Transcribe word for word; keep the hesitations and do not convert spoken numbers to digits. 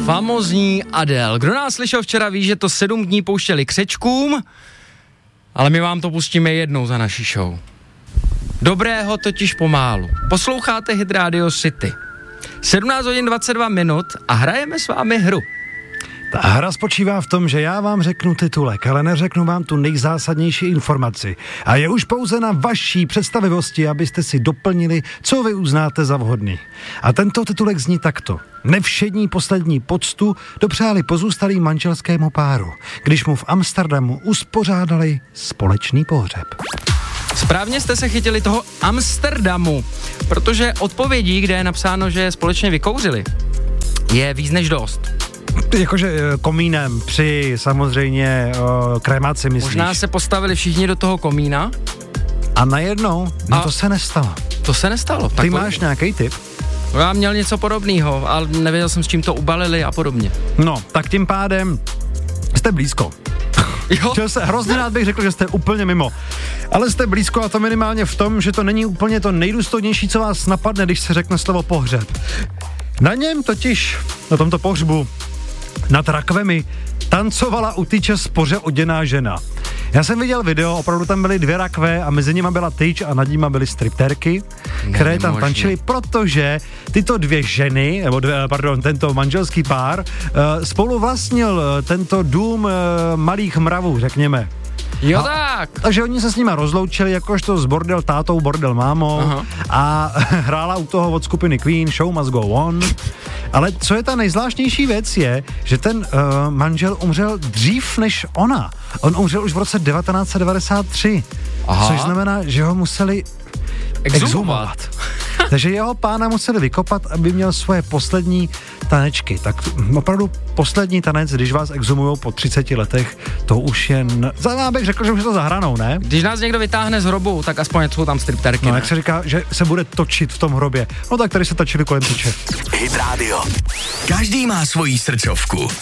Famózní Adele. Kdo nás slyšel včera, ví, že to sedm dní pouštěli křečkům, ale my vám to pustíme jednou za naší show. Dobrého totiž pomálu. Posloucháte Hit Radio City. sedmnáct hodin dvacet dva minut a hrajeme s vámi hru. Ta hra spočívá v tom, že já vám řeknu titulek, ale neřeknu vám tu nejzásadnější informaci. A je už pouze na vaší představivosti, abyste si doplnili, co vy uznáte za vhodný. A tento titulek zní takto. Nevšední poslední poctu dopřáli pozůstalým manželskému páru, když mu v Amsterdamu uspořádali společný pohřeb. Správně jste se chytili toho Amsterdamu, protože odpovědí, kde je napsáno, že společně vykouřili, je víc než dost. Jakože komínem, při samozřejmě o, kremaci, myslíš? Možná se postavili všichni do toho komína. A najednou, no a to se nestalo. To se nestalo. Ty tak máš nějaký tip? Já měl něco podobného, ale nevěděl jsem, s čím to ubalili a podobně. No, tak tím pádem jste blízko. Jo? Čeho se hrozně rád bych řekl, že jste úplně mimo. Ale jste blízko a to minimálně v tom, že to není úplně to nejdůstojnější, co vás napadne, když se řekne slovo pohřeb. Na něm totiž, na tomto pohřbu, nad rakvemi tancovala u tyče spoře oděná žena. Já jsem viděl video, opravdu tam byly dvě rakve a mezi nimi byla tyč a nad nimi byly striptérky, které tam tančily, protože tyto dvě ženy, nebo dvě, pardon, tento manželský pár uh, spolu vlastnil tento dům uh, malých mravů, řekněme. Jo a, tak. Takže oni se s nima rozloučili, jakožto s bordel tátou, bordel mámou. Aha. A hrála u toho od skupiny Queen Show Must Go On. Ale co je ta nejzvláštnější věc je, že ten uh, manžel umřel dřív než ona. On umřel už v roce devatenáct set devadesát tři. Aha. Což znamená, že ho museli exhumovat. Takže jeho pána museli vykopat, aby měl svoje poslední tanečky. Tak opravdu poslední tanec, když vás exhumujou po třiceti letech, to už je... N... Za bych řekl, že už je to za hranou, ne? Když nás někdo vytáhne z hrobu, tak aspoň jsou tam stripterky. No, jak se říká, že se bude točit v tom hrobě. No tak tady se točili kolem tyče. Hit Radio. Každý má svoji srdcovku.